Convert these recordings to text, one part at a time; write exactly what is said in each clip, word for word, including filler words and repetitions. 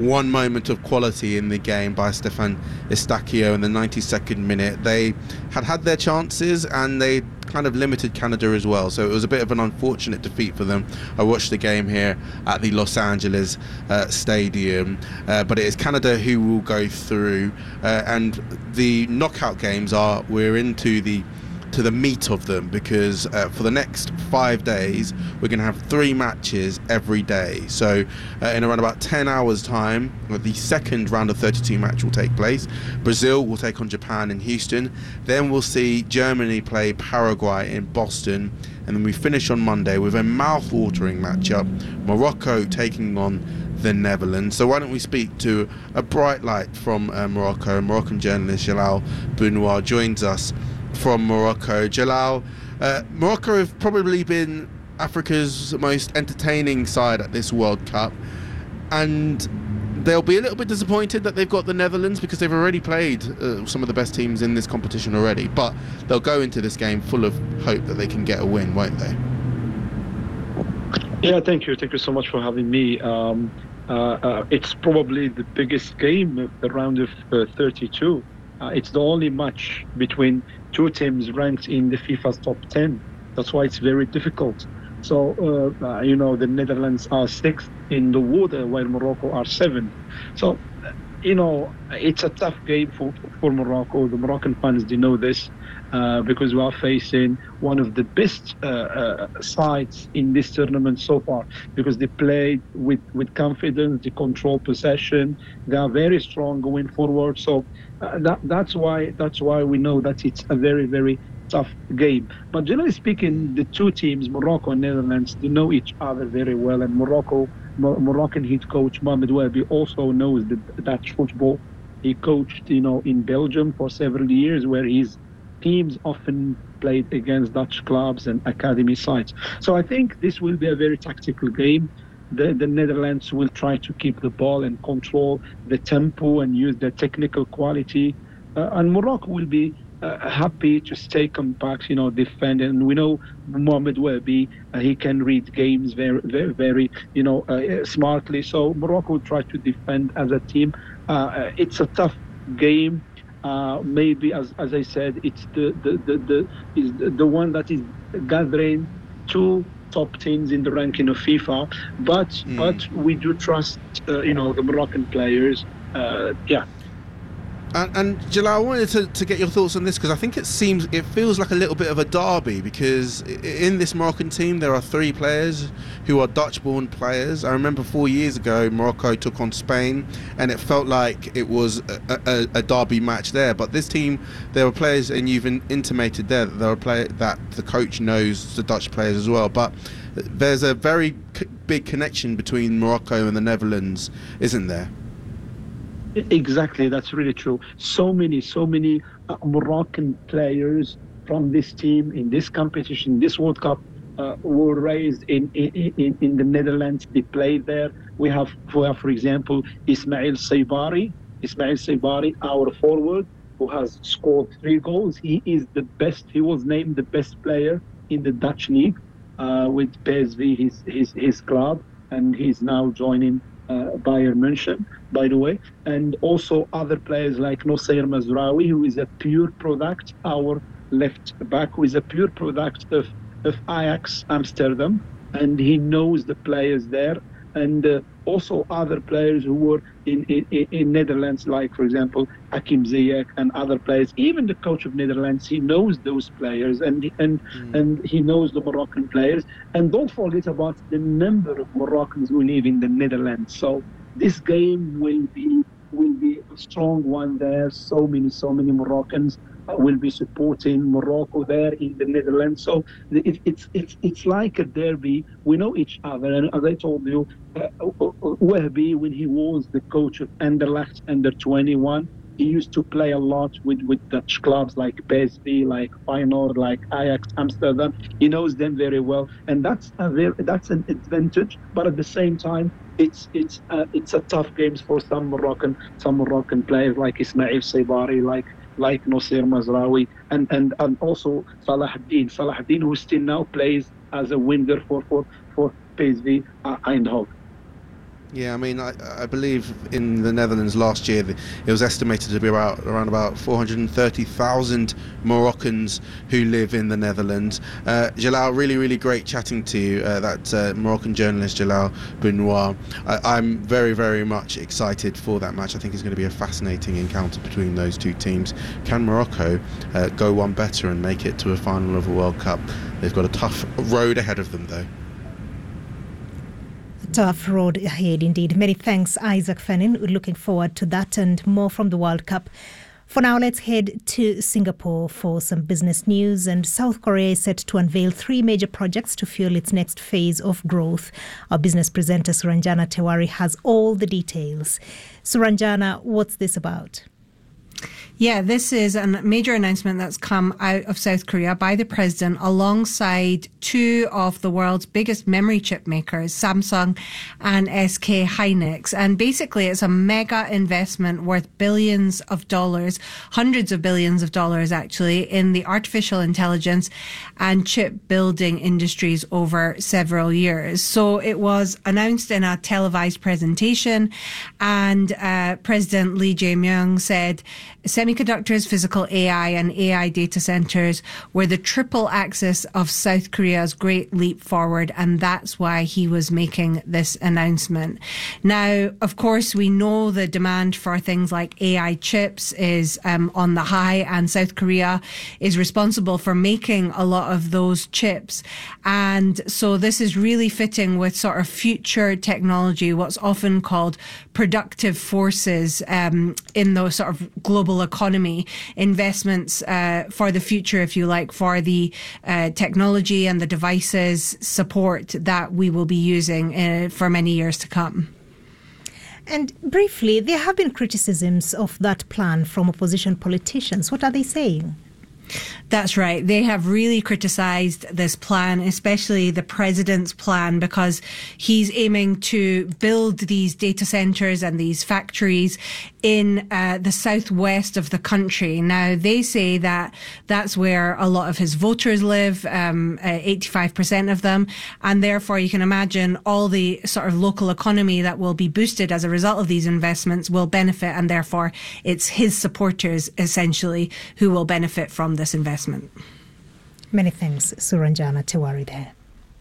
One moment of quality in the game by Stefan Eustaquio in the ninety-second minute. They had had their chances and they kind of limited Canada as well, so it was a bit of an unfortunate defeat for them. I watched the game here at the Los Angeles uh, Stadium, uh, but it is Canada who will go through, uh, and the knockout games are, we're into the to the meat of them, because uh, for the next five days we're going to have three matches every day. So uh, in around about ten hours time, the second round of thirty-two match will take place. Brazil will take on Japan in Houston, then we'll see Germany play Paraguay in Boston, and then we finish on Monday with a mouth-watering matchup, Morocco taking on the Netherlands. So why don't we speak to a bright light from uh, Morocco. Moroccan journalist Jalal Bounoua joins us from Morocco. Jalal, uh, Morocco have probably been Africa's most entertaining side at this World Cup, and they'll be a little bit disappointed that they've got the Netherlands, because they've already played uh, some of the best teams in this competition already, but they'll go into this game full of hope that they can get a win, won't they? Yeah, thank you. Thank you so much for having me. Um, uh, uh, it's probably the biggest game of the round of uh, thirty-two. Uh, it's the only match between two teams ranked in the FIFA's top ten. That's why it's very difficult. So, uh, uh, you know, the Netherlands are sixth in the water, while Morocco are seventh. So, uh, you know, it's a tough game for, for Morocco. The Moroccan fans, they know this, uh, because we are facing one of the best uh, uh, sides in this tournament so far, because they played with, with confidence, they control possession, they are very strong going forward. So uh, that, that's why that's why we know that it's a very, very tough game. But generally speaking, the two teams, Morocco and Netherlands, they know each other very well, and Morocco, Mo- Moroccan head coach Mohamed Wabi also knows the Dutch football. He coached, you know, in Belgium for several years, where his teams often played against Dutch clubs and academy sides. So I think this will be a very tactical game. The, the Netherlands will try to keep the ball and control the tempo and use their technical quality. Uh, and Morocco will be uh, happy to stay compact, you know, defend. And we know Mohamed Wabi, uh, he can read games very, very, very you know, uh, smartly. So Morocco will try to defend as a team. Uh, it's a tough game. Uh, maybe, as as I said, it's the the the, the is the, the one that is gathering two top teams in the ranking of FIFA. But mm. but we do trust, uh, you know, the Moroccan players. Uh, yeah. And, and Jalal, I wanted to, to get your thoughts on this, because I think it seems, it feels like a little bit of a derby, because in this Moroccan team there are three players who are Dutch-born players. I remember four years ago Morocco took on Spain, and it felt like it was a, a, a derby match there. But this team, there were players, and you've intimated there that there are players that the coach knows the Dutch players as well. But there's a very big connection between Morocco and the Netherlands, isn't there? Exactly, that's really true. So many, so many uh, Moroccan players from this team in this competition, this World Cup, uh, were raised in, in in in the Netherlands. They played there. We have, for for example, Ismail Saibari. Ismail Saibari, our forward, who has scored three goals. He is the best. He was named the best player in the Dutch league uh, with P S V, his his his club, and he's now joining Uh, Bayern München, by the way, and also other players like Nosair Mazraoui, who is a pure product, our left back, who is a pure product of, of Ajax Amsterdam, and he knows the players there, and uh, also other players who were in, in, in Netherlands, like, for example, Hakim Ziyech and other players. Even the coach of Netherlands, he knows those players, and and mm. and he knows the Moroccan players. And don't forget about the number of Moroccans who live in the Netherlands. So this game will be will be a strong one there. So many, so many Moroccans will be supporting Morocco there in the Netherlands. So it, it's it's it's like a derby. We know each other, and as I told you, uh, Wahbi, when he was the coach of Anderlecht under twenty-one, he used to play a lot with, with Dutch clubs like P S V, like Feyenoord, like Ajax Amsterdam. He knows them very well, and that's a very, that's an advantage. But at the same time, it's it's uh, it's a tough game for some Moroccan some Moroccan players like Ismail Saibari, like like Nosair Mazraoui, and, and, and also Salahuddin. Salahuddin, who still now plays as a winger for, for, for P S V uh, Eindhoven. Yeah, I mean, I, I believe in the Netherlands last year, it was estimated to be about around about four hundred thirty thousand Moroccans who live in the Netherlands. Uh, Jalal, really, really great chatting to you, uh, that uh, Moroccan journalist Jalal Benoit. I, I'm very, very much excited for that match. I think it's going to be a fascinating encounter between those two teams. Can Morocco uh, go one better and make it to a final of a World Cup? They've got a tough road ahead of them, though. Tough road ahead indeed. Many thanks, Isaac Fennin. We're looking forward to that and more from the World Cup. For now, let's head to Singapore for some business news. And South Korea is set to unveil three major projects to fuel its next phase of growth. Our business presenter, Suranjana Tewari, has all the details. Suranjana, what's this about? Yeah, this is a major announcement that's come out of South Korea by the president alongside two of the world's biggest memory chip makers, Samsung and S K Hynix. And basically, it's a mega investment worth billions of dollars, hundreds of billions of dollars actually, in the artificial intelligence and chip building industries over several years. So it was announced in a televised presentation, and uh, President Lee Jae-myung said, semiconductors, physical A I, and A I data centers were the triple axis of South Korea's great leap forward, and that's why he was making this announcement. Now, of course, we know the demand for things like A I chips is um, on the high, and South Korea is responsible for making a lot of those chips. And so this is really fitting with sort of future technology, what's often called productive forces um, in the sort of global economy, investments uh, for the future, if you like, for the uh, technology and the devices support that we will be using uh, for many years to come. And briefly, there have been criticisms of that plan from opposition politicians. What are they saying? That's right. They have really criticised this plan, especially the president's plan, because he's aiming to build these data centres and these factories in uh, the southwest of the country. Now, they say that that's where a lot of his voters live, um, uh, eighty-five percent of them, and therefore you can imagine all the sort of local economy that will be boosted as a result of these investments will benefit, and therefore it's his supporters, essentially, who will benefit from this investment. Many thanks, Suranjana Tewari there.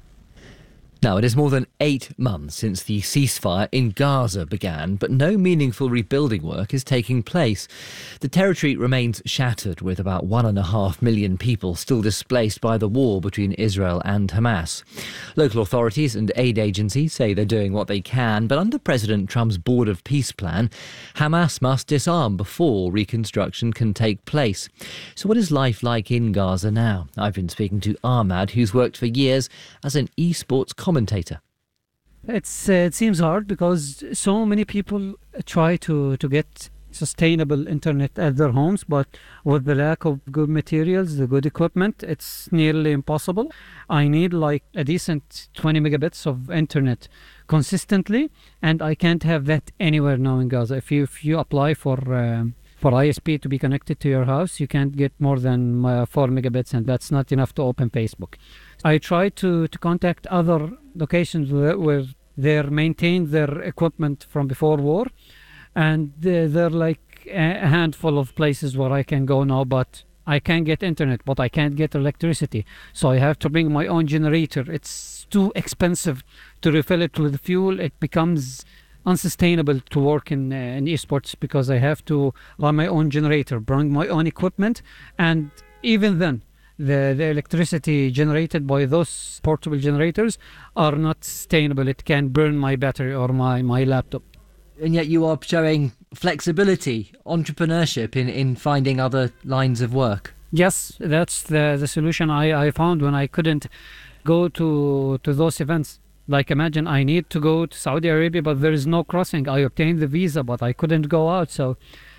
Now, it is more than eight months since the ceasefire in Gaza began, but no meaningful rebuilding work is taking place. The territory remains shattered, with about one and a half million people still displaced by the war between Israel and Hamas. Local authorities and aid agencies say they're doing what they can, but under President Trump's Board of Peace plan, Hamas must disarm before reconstruction can take place. So what is life like in Gaza now? I've been speaking to Ahmad, who's worked for years as an esports commentator. It's uh, it seems hard because so many people try to, to get sustainable internet at their homes, but with the lack of good materials, the good equipment, it's nearly impossible. I need like a decent twenty megabits of internet consistently, and I can't have that anywhere now in Gaza. If you if you apply for um, for I S P to be connected to your house, you can't get more than uh, four megabits, and that's not enough to open Facebook. I tried to, to contact other locations where, where they maintained their equipment from before war, and they're, they're like a handful of places where I can go now, but I can get internet, but I can't get electricity. So I have to bring my own generator. It's too expensive to refill it with fuel. It becomes unsustainable to work in, uh, in esports because I have to run my own generator, bring my own equipment, and even then, The, the electricity generated by those portable generators are not sustainable. It can burn my battery or my, my laptop. And yet you are showing flexibility, entrepreneurship in, in finding other lines of work. Yes, that's the, the solution I, I found when I couldn't go to, to those events. Like imagine I need to go to Saudi Arabia, but there is no crossing. I obtained the visa, but I couldn't go out. So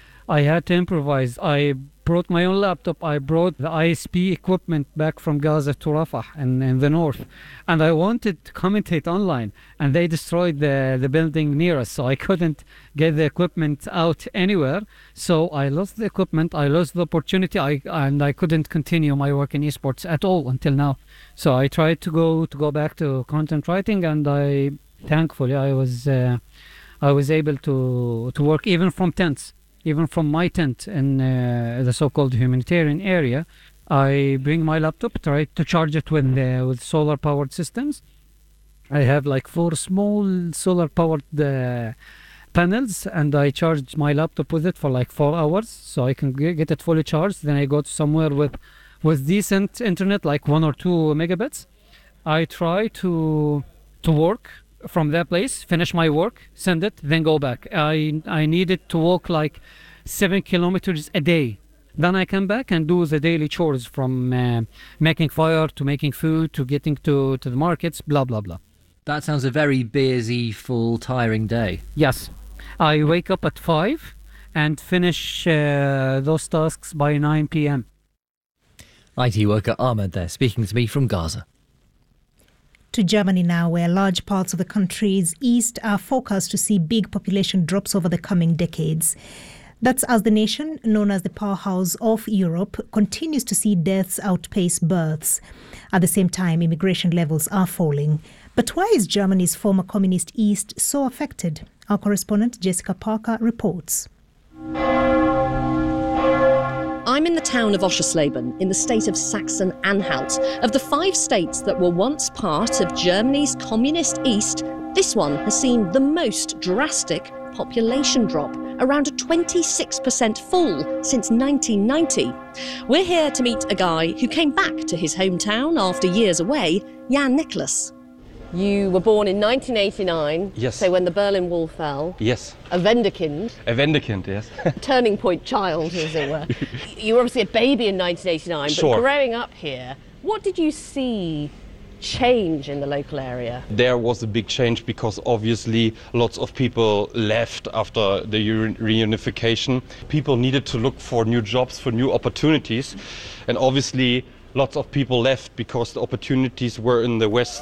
I had to improvise. I brought my own laptop. I brought the I S P equipment back from Gaza to Rafah in, in the north. And I wanted to commentate online, and they destroyed the, the building near us, so I couldn't get the equipment out anywhere. So I lost the equipment, I lost the opportunity, I, and I couldn't continue my work in esports at all until now. So I tried to go to go back to content writing, and I thankfully, I was uh, I was able to to work even from tents, even from my tent in uh, the so-called humanitarian area. I bring my laptop, try to charge it with uh, with solar-powered systems. I have like four small solar-powered uh, panels, and I charge my laptop with it for like four hours, so I can g- get it fully charged. Then I go to somewhere with with decent internet, like one or two megabits. I try to to work from that place, finish my work, send it, then go back. I I needed to walk like seven kilometers a day. Then I come back and do the daily chores, from uh, making fire to making food to getting to, to the markets, blah, blah, blah. That sounds a very busy, full, tiring day. Yes. I wake up at five and finish uh, those tasks by nine p.m. I T worker Ahmed there, speaking to me from Gaza. To Germany now, where large parts of the country's east are forecast to see big population drops over the coming decades. That's as the nation, known as the powerhouse of Europe, continues to see deaths outpace births. At the same time, immigration levels are falling. But why is Germany's former communist East so affected? Our correspondent Jessica Parker reports. I'm in the town of Oschersleben in the state of Saxony-Anhalt. Of the five states that were once part of Germany's communist East, this one has seen the most drastic population drop, around a twenty-six percent fall since nineteen ninety. We're here to meet a guy who came back to his hometown after years away, Jan Nicholas. You were born in nineteen eighty-nine, yes. So when the Berlin Wall fell. Yes. A Wendekind. A Wendekind, yes. Turning point child, as it were. You were obviously a baby in nineteen eighty-nine, sure. But growing up here, what did you see change in the local area? There was a big change because obviously lots of people left after the reunification. People needed to look for new jobs, for new opportunities, and obviously lots of people left because the opportunities were in the West.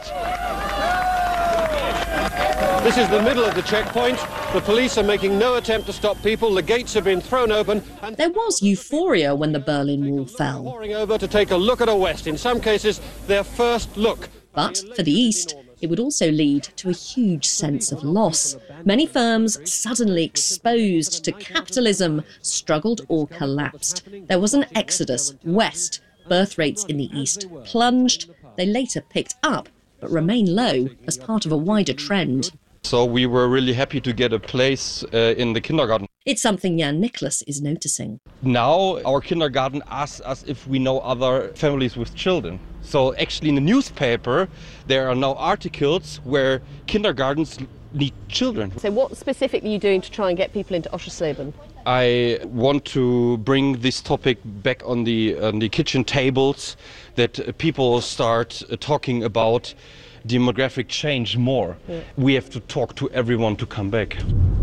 This is the middle of the checkpoint. The police are making no attempt to stop people. The gates have been thrown open. And there was euphoria when the Berlin Wall fell. Pouring over to take a look at a West. In some cases, their first look. But for the East, it would also lead to a huge sense of loss. Many firms suddenly exposed to capitalism struggled or collapsed. There was an exodus west. Birth rates in the East plunged. They later picked up, but remain low as part of a wider trend. So we were really happy to get a place uh, in the kindergarten. It's something Jan Nicholas is noticing. Now our kindergarten asks us if we know other families with children. So actually in the newspaper there are now articles where kindergartens need children. So what specifically are you doing to try and get people into Oschersleben? I want to bring this topic back on the on the kitchen tables, that people start uh, talking about demographic change more. Yeah. We have to talk to everyone to come back.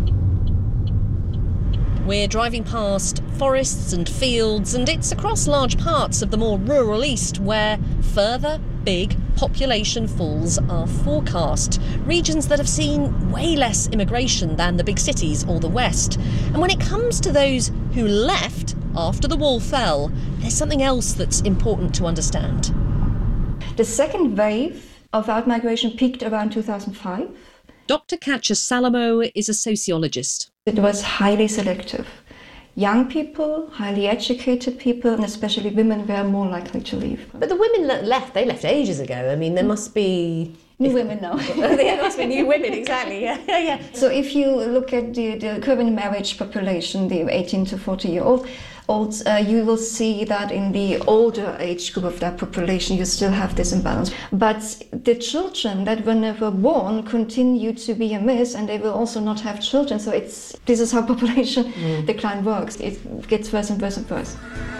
We're driving past forests and fields, and it's across large parts of the more rural East where further big population falls are forecast. Regions that have seen way less immigration than the big cities or the West. And when it comes to those who left after the wall fell, there's something else that's important to understand. The second wave of outmigration peaked around two thousand five. Doctor Katja Salamo is a sociologist. It was highly selective. Young people, highly educated people, and especially women were more likely to leave. But the women that left, they left ages ago. I mean, there must be... New if, women now. There must be new women, exactly, yeah, yeah. So if you look at the, the current marriage population, the eighteen to forty year old, olds, uh, you will see that in the older age group of that population, you still have this imbalance. But the children that were never born continue to be amiss, and they will also not have children. So it's this is how population mm. decline works. It gets worse and worse and worse.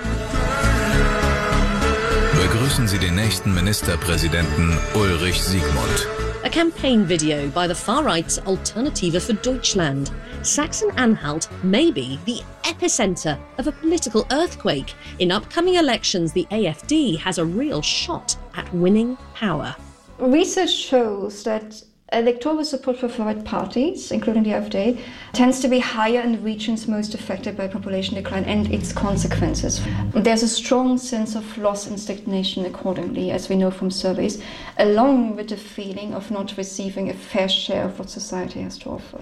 Begrüßen Sie den nächsten Ministerpräsidenten Ulrich Siegmund. A campaign video by the far-right's Alternative für Deutschland. Saxony-Anhalt may be the epicenter of a political earthquake. In upcoming elections, the A F D has a real shot at winning power. Research shows that Electoral support for far-right parties, including the AfD, tends to be higher in regions most affected by population decline and its consequences. There's a strong sense of loss and stagnation accordingly, as we know from surveys, along with the feeling of not receiving a fair share of what society has to offer.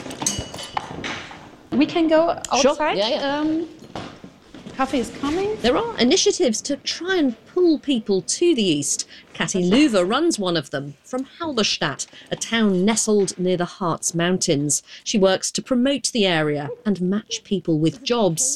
We can go outside. Sure. Yeah, yeah. Um, coffee is coming. There are initiatives to try and pull people to the east. Katty Luver runs one of them from Halberstadt, a town nestled near the Harz Mountains. She works to promote the area and match people with jobs.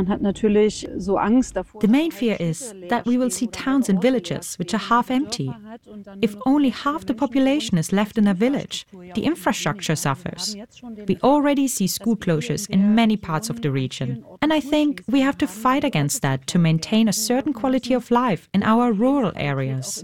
The main fear is that we will see towns and villages which are half empty. If only half the population is left in a village, the infrastructure suffers. We already see school closures in many parts of the region. And I think we have to fight against that to maintain a certain quality of life in our rural areas.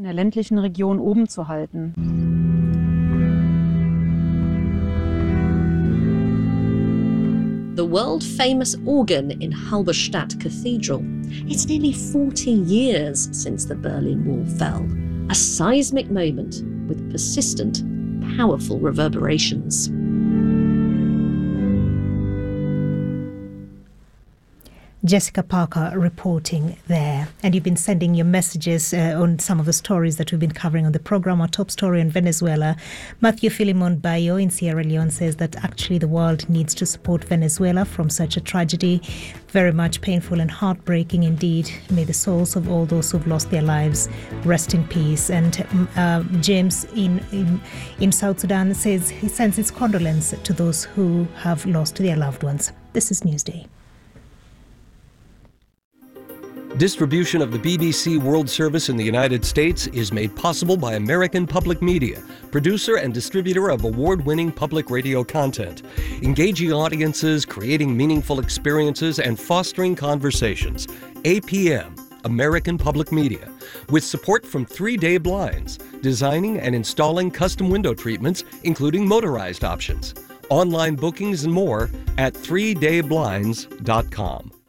The world-famous organ in Halberstadt Cathedral. It's nearly forty years since the Berlin Wall fell. A seismic moment with persistent, powerful reverberations. Jessica Parker reporting there. And you've been sending your messages uh, on some of the stories that we've been covering on the program. Our top story in Venezuela. Matthew Philemon Bayo in Sierra Leone says that actually the world needs to support Venezuela from such a tragedy. Very much painful and heartbreaking indeed. May the souls of all those who've lost their lives rest in peace. And uh, James in, in, in South Sudan says he sends his condolence to those who have lost their loved ones. This is Newsday. Distribution of the B B C World Service in the United States is made possible by American Public Media, producer and distributor of award-winning public radio content, engaging audiences, creating meaningful experiences, and fostering conversations. A P M, American Public Media, with support from Three Day Blinds, designing and installing custom window treatments, including motorized options. Online bookings and more at three day blinds dot com.